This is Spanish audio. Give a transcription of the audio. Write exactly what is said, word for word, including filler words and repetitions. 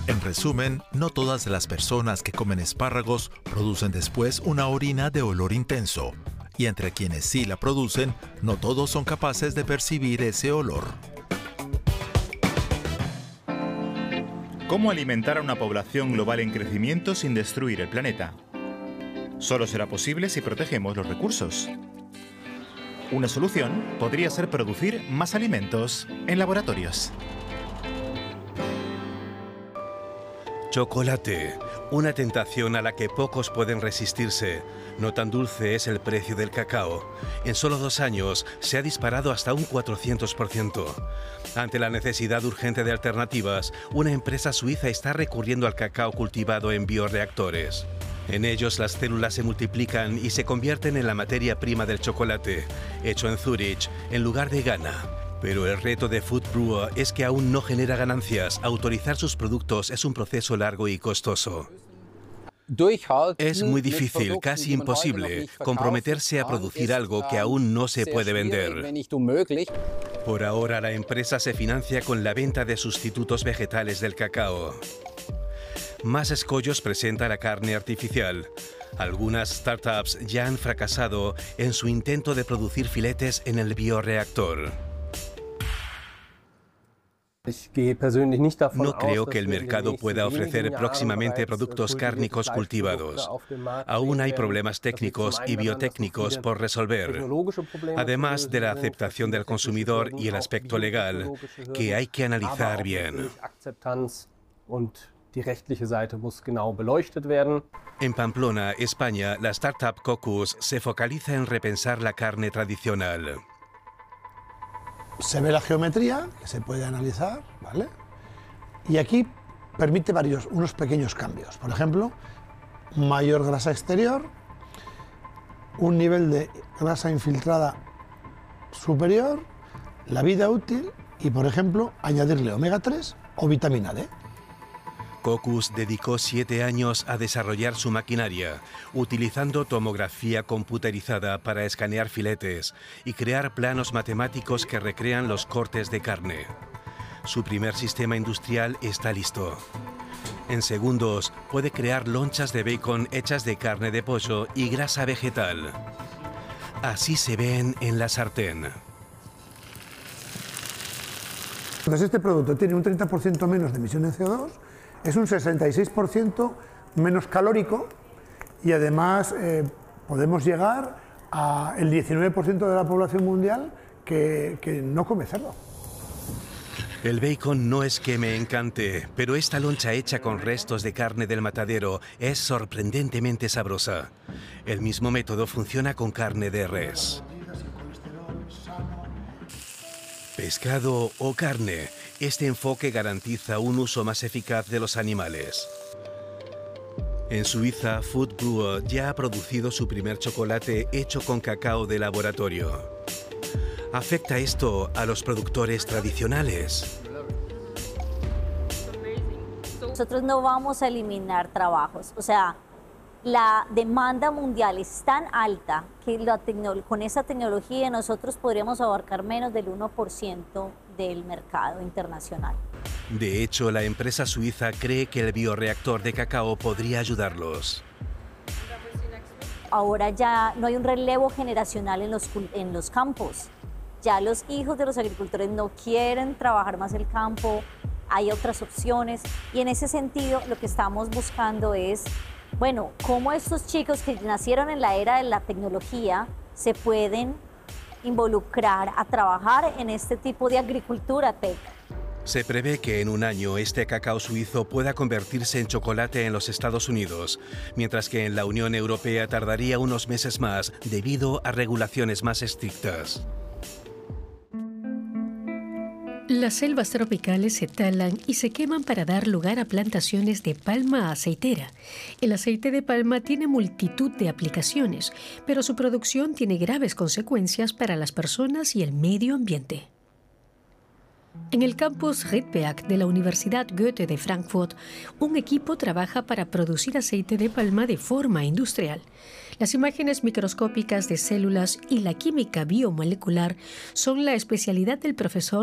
En resumen, no todas las personas que comen espárragos producen después una orina de olor intenso. Y entre quienes sí la producen, no todos son capaces de percibir ese olor. ¿Cómo alimentar a una población global en crecimiento sin destruir el planeta? Solo será posible si protegemos los recursos. Una solución podría ser producir más alimentos en laboratorios. Chocolate, una tentación a la que pocos pueden resistirse. No tan dulce es el precio del cacao. En solo dos años se ha disparado hasta un cuatrocientos por ciento. Ante la necesidad urgente de alternativas, una empresa suiza está recurriendo al cacao cultivado en bioreactores. En ellos las células se multiplican y se convierten en la materia prima del chocolate, hecho en Zúrich, en lugar de Ghana. Pero el reto de Food Brewer es que aún no genera ganancias. Autorizar sus productos es un proceso largo y costoso. Es muy difícil, casi imposible, comprometerse a producir algo que aún no se puede vender. Por ahora, la empresa se financia con la venta de sustitutos vegetales del cacao. Más escollos presenta la carne artificial. Algunas startups ya han fracasado en su intento de producir filetes en el bioreactor. No creo que el mercado pueda ofrecer próximamente productos cárnicos cultivados. Aún hay problemas técnicos y biotécnicos por resolver, además de la aceptación del consumidor y el aspecto legal, que hay que analizar bien. En Pamplona, España, la startup Cocus se focaliza en repensar la carne tradicional. Se ve la geometría, que se puede analizar, ¿vale? Y aquí permite varios, unos pequeños cambios. Por ejemplo, mayor grasa exterior, un nivel de grasa infiltrada superior, la vida útil y, por ejemplo, añadirle omega tres o vitamina D. Cocus dedicó siete años a desarrollar su maquinaria, utilizando tomografía computerizada para escanear filetes y crear planos matemáticos que recrean los cortes de carne. Su primer sistema industrial está listo. En segundos puede crear lonchas de bacon hechas de carne de pollo y grasa vegetal. Así se ven en la sartén. Entonces este producto tiene un treinta por ciento menos de emisiones de C O dos, es un sesenta y seis por ciento menos calórico y además eh, podemos llegar al diecinueve por ciento de la población mundial que, que no come cerdo. El bacon no es que me encante, pero esta loncha hecha con restos de carne del matadero es sorprendentemente sabrosa. El mismo método funciona con carne de res. Pescado o carne, este enfoque garantiza un uso más eficaz de los animales. En Suiza, Food Brewer ya ha producido su primer chocolate hecho con cacao de laboratorio. ¿Afecta esto a los productores tradicionales? Nosotros no vamos a eliminar trabajos, o sea, la demanda mundial es tan alta que la con esa tecnología nosotros podríamos abarcar menos del uno por ciento del mercado internacional. De hecho, la empresa suiza cree que el bioreactor de cacao podría ayudarlos. Ahora ya no hay un relevo generacional en los, en los campos. Ya los hijos de los agricultores no quieren trabajar más el campo, hay otras opciones y en ese sentido lo que estamos buscando es, bueno, cómo estos chicos que nacieron en la era de la tecnología se pueden involucrar a trabajar en este tipo de agricultura tech. Se prevé que en un año este cacao suizo pueda convertirse en chocolate en los Estados Unidos, mientras que en la Unión Europea tardaría unos meses más debido a regulaciones más estrictas. Las selvas tropicales se talan y se queman para dar lugar a plantaciones de palma aceitera. El aceite de palma tiene multitud de aplicaciones, pero su producción tiene graves consecuencias para las personas y el medio ambiente. En el campus Riedberg de la Universidad Goethe de Frankfurt, un equipo trabaja para producir aceite de palma de forma industrial. Las imágenes microscópicas de células y la química biomolecular son la especialidad del profesor